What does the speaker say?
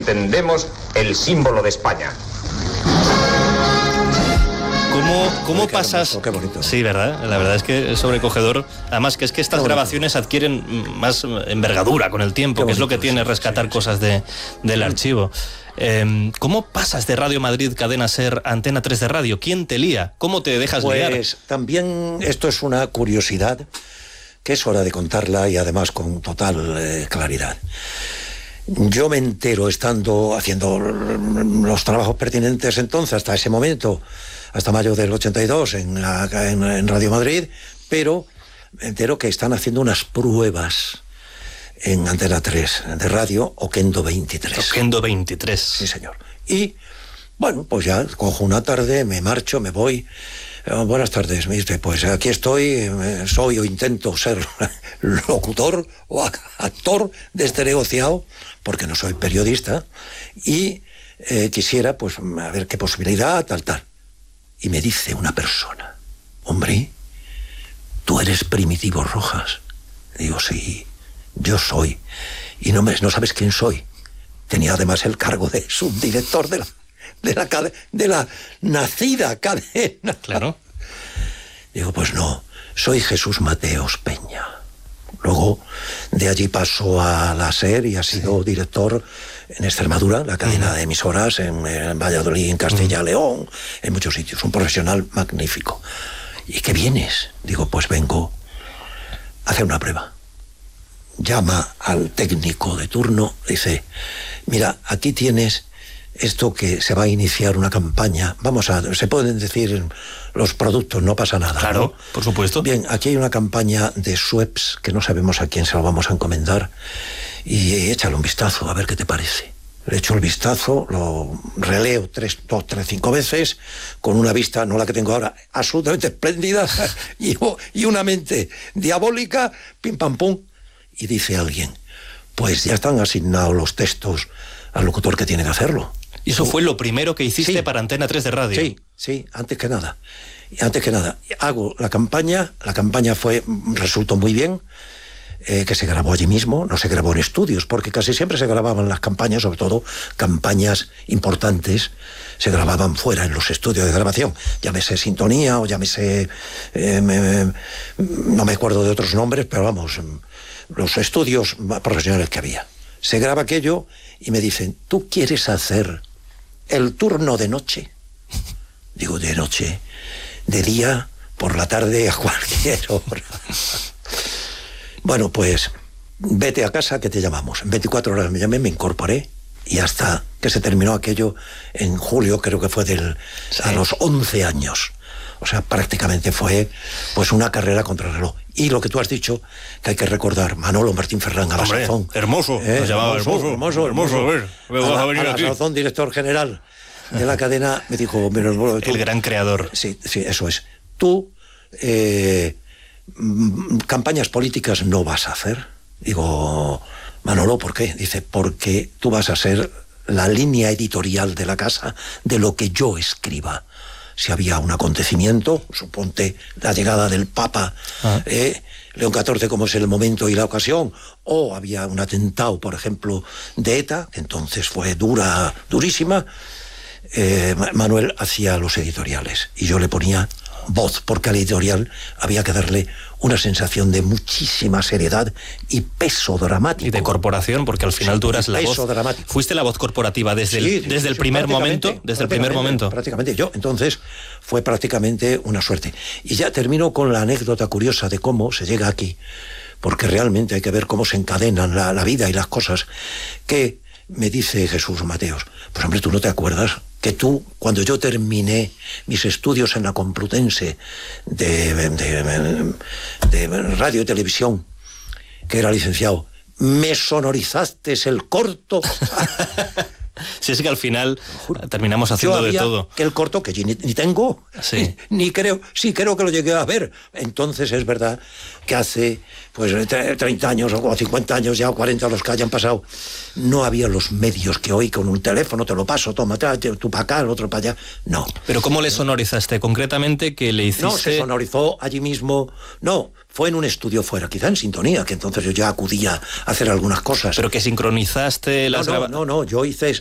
Entendemos el símbolo de España. ¿Cómo pasas? Qué bonito. Sí, ¿verdad? La verdad es que es sobrecogedor. Además, que es que estas grabaciones adquieren más envergadura con el tiempo, que es lo que tiene rescatar cosas del archivo. ¿Cómo pasas de Radio Madrid, Cadena SER, Antena 3 de radio? ¿Quién te lía? ¿Cómo te dejas liar? Pues también esto es una curiosidad que es hora de contarla y además con total claridad. Yo me entero estando haciendo los trabajos pertinentes entonces, hasta ese momento, hasta mayo del 82 en Radio Madrid, pero me entero que están haciendo unas pruebas en Antena 3 de radio, Oquendo 23. Oquendo 23. Sí, señor. Y, bueno, pues ya cojo una tarde, me marcho, me voy. Buenas tardes, me dice, pues aquí estoy, soy o intento ser locutor o actor de este negociado, porque no soy periodista, y quisiera, pues, a ver qué posibilidad, tal. Y me dice una persona, hombre, ¿tú eres Primitivo Rojas? Digo, sí, yo soy. Y no sabes quién soy. Tenía además el cargo de subdirector de la nacida cadena. Claro. Digo, pues no, soy Jesús Mateos Peña. Luego de allí pasó a la SER y ha sido director en Extremadura, la cadena de emisoras, en Valladolid, en Castilla y León, en muchos sitios. Un profesional magnífico. ¿Y qué vienes? Digo, pues vengo a hacer una prueba. Llama al técnico de turno, dice, mira, aquí tienes esto que se va a iniciar una campaña. Se pueden decir los productos, no pasa nada. Claro, ¿no? Por supuesto. Bien, aquí hay una campaña de Schweppes que no sabemos a quién se lo vamos a encomendar y échale un vistazo, a ver qué te parece. Le echo el vistazo, lo releo 5 veces, con una vista, no la que tengo ahora, absolutamente espléndida, y una mente diabólica, pim pam pum, y dice alguien, pues ya están asignados los textos al locutor que tiene que hacerlo. ¿Y eso fue lo primero que hiciste para Antena 3 de radio? Sí, antes que nada, hago la campaña resultó muy bien, que se grabó allí mismo, no se grabó en estudios, porque casi siempre se grababan las campañas, sobre todo campañas importantes, se grababan fuera, en los estudios de grabación, llámese Sintonía o llámese, no me acuerdo de otros nombres, pero vamos, los estudios profesionales que había. Se graba aquello y me dicen, ¿tú quieres hacer el turno de noche? Digo, ¿de noche? De día, por la tarde, a cualquier hora. Bueno, pues vete a casa que te llamamos. En 24 horas me llamé, me incorporé y hasta que se terminó aquello en julio, creo que fue a los 11 años. O sea, prácticamente fue pues una carrera contra el reloj. Y lo que tú has dicho, que hay que recordar, Manolo Martín Ferrán, a la sazón. Hermoso, nos llamaba hermoso. A la sazón, director general de la cadena, me dijo... El gran creador. Sí, eso es. Tú, campañas políticas no vas a hacer. Digo, Manolo, ¿por qué? Dice, porque tú vas a ser la línea editorial de la casa de lo que yo escriba. Si había un acontecimiento, suponte la llegada del Papa León XIV, como es el momento y la ocasión, o había un atentado, por ejemplo, de ETA, que entonces fue durísima, Manuel hacía los editoriales y yo le ponía voz, porque al editorial había que darle una sensación de muchísima seriedad y peso dramático. Y de corporación, porque al final tú eras la voz. Dramático. Fuiste la voz corporativa desde el primer momento. Desde el primer momento. Prácticamente. Entonces, fue prácticamente una suerte. Y ya termino con la anécdota curiosa de cómo se llega aquí, porque realmente hay que ver cómo se encadenan la vida y las cosas. Que me dice Jesús Mateos, pues hombre, ¿tú no te acuerdas que tú, cuando yo terminé mis estudios en la Complutense de radio y televisión, que era licenciado, me sonorizaste el corto? Si es que al final terminamos haciendo de todo. Que el corto, que ni tengo, sí. ni creo que lo llegué a ver. Entonces es verdad que hace pues 30 años o 50 años ya, o 40 los que hayan pasado, no había los medios que hoy con un teléfono te lo paso, toma, tú para acá, el otro para allá. No. ¿Pero cómo le sonorizaste concretamente que le hiciste? No, se sonorizó allí mismo. No, fue en un estudio fuera, quizá en Sintonía, que entonces yo ya acudía a hacer algunas cosas. ¿Pero que sincronizaste las grabaciones? No, yo hice